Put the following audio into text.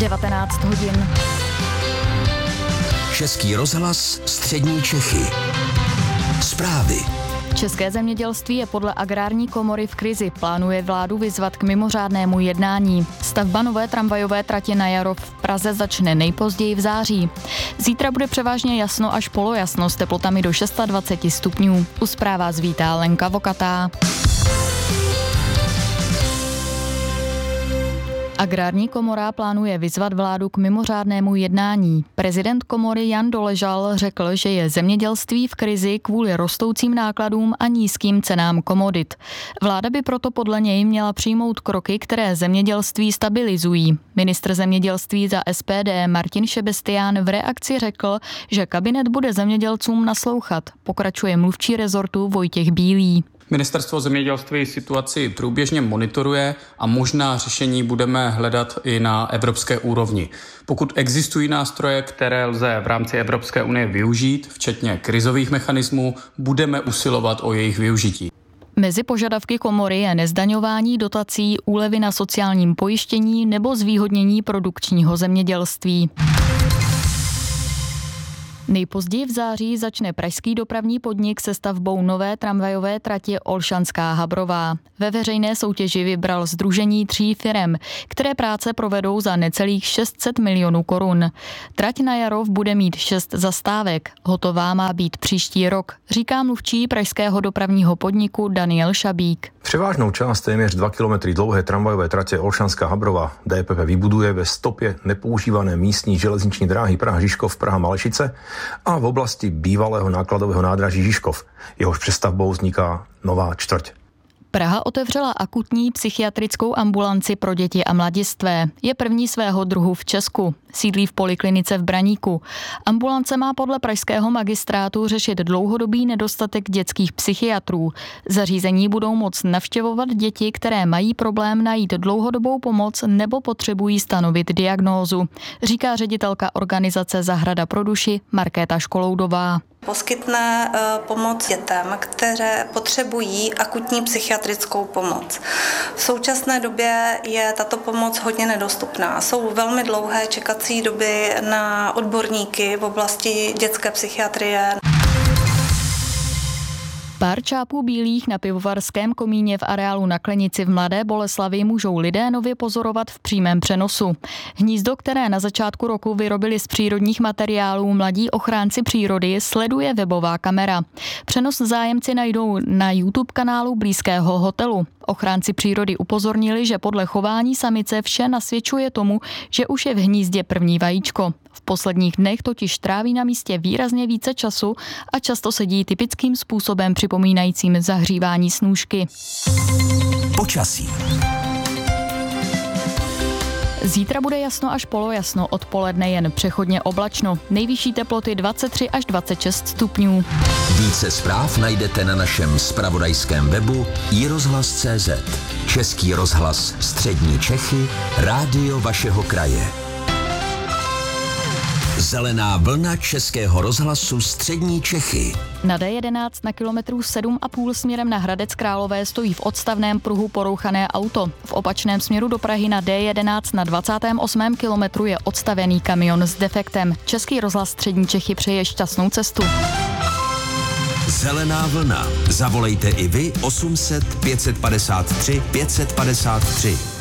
19 hodin. Český rozhlas Střední Čechy. Zprávy. České zemědělství je podle Agrární komory v krizi. Plánuje vládu vyzvat k mimořádnému jednání. Stavba nové tramvajové tratě na Jarov v Praze začne nejpozději v září. Zítra bude převážně jasno až polojasno s teplotami do 26 stupňů. U zpráv vás vítá Lenka Vokatá. Agrární komora plánuje vyzvat vládu k mimořádnému jednání. Prezident komory Jan Doležal řekl, že je zemědělství v krizi kvůli rostoucím nákladům a nízkým cenám komodit. Vláda by proto podle něj měla přijmout kroky, které zemědělství stabilizují. Ministr zemědělství za SPD Martin Šebestián v reakci řekl, že kabinet bude zemědělcům naslouchat. Pokračuje mluvčí rezortu Vojtěch Bílý. Ministerstvo zemědělství situaci průběžně monitoruje a možná řešení budeme hledat i na evropské úrovni. Pokud existují nástroje, které lze v rámci Evropské unie využít, včetně krizových mechanismů, budeme usilovat o jejich využití. Mezi požadavky komory je nezdaňování dotací, úlevy na sociálním pojištění nebo zvýhodnění produkčního zemědělství. Nejpozději v září začne pražský dopravní podnik se stavbou nové tramvajové tratě Olšanská Habrová. Ve veřejné soutěži vybral sdružení 3 firem, které práce provedou za necelých 600 milionů korun. Trať na Jarov bude mít 6 zastávek. Hotová má být příští rok, říká mluvčí pražského dopravního podniku Daniel Šabík. Převážnou část téměř 2 kilometry dlouhé tramvajové tratě Olšanská Habrova DPP vybuduje ve stopě nepoužívané místní železniční dráhy Praha-Žižkov, Praha-Malešice a v oblasti bývalého nákladového nádraží Žižkov. Jehož přestavbou vzniká nová čtvrť. Praha otevřela akutní psychiatrickou ambulanci pro děti a mladistvé. Je první svého druhu v Česku. Sídlí v poliklinice v Braníku. Ambulance má podle pražského magistrátu řešit dlouhodobý nedostatek dětských psychiatrů. Zařízení budou moct navštěvovat děti, které mají problém najít dlouhodobou pomoc nebo potřebují stanovit diagnózu, říká ředitelka organizace Zahrada pro duši Markéta Školoudová. Poskytne pomoc dětem, které potřebují akutní psychiatrickou pomoc. V současné době je tato pomoc hodně nedostupná. Jsou velmi dlouhé čekací doby na odborníky v oblasti dětské psychiatrie. Pár čápů bílých na pivovarském komíně v areálu na Klenici v Mladé Boleslavi můžou lidé nově pozorovat v přímém přenosu. Hnízdo, které na začátku roku vyrobili z přírodních materiálů mladí ochránci přírody, sleduje webová kamera. Přenos zájemci najdou na YouTube kanálu blízkého hotelu. Ochránci přírody upozornili, že podle chování samice vše nasvědčuje tomu, že už je v hnízdě první vajíčko. V posledních dnech totiž tráví na místě výrazně více času a často sedí typickým způsobem připomínajícím zahřívání snůžky. Počasí. Zítra bude jasno až polojasno, odpoledne jen přechodně oblačno. Nejvyšší teploty 23 až 26 stupňů. Více zpráv najdete na našem zpravodajském webu iRozhlas.cz. Český rozhlas Střední Čechy, rádio vašeho kraje. Zelená vlna Českého rozhlasu Střední Čechy. Na D11 na kilometru 7,5 směrem na Hradec Králové stojí v odstavném pruhu porouchané auto. V opačném směru do Prahy na D11 na 28. kilometru je odstavený kamion s defektem. Český rozhlas Střední Čechy přeje šťastnou cestu. Zelená vlna. Zavolejte i vy 800 553 553.